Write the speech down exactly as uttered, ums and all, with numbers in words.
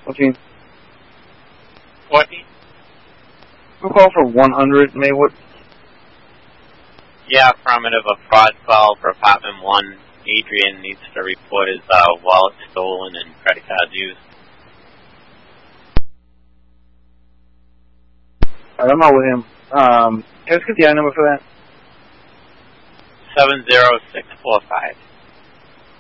fourteen. fourteen? We'll call for one hundred, Maywood. Yeah, affirmative. A fraud call for apartment one. Adrian needs to report his uh, wallet stolen and credit cards used. Alright, I'm out with him. Um, can I just get the I number for that? seven zero six four five.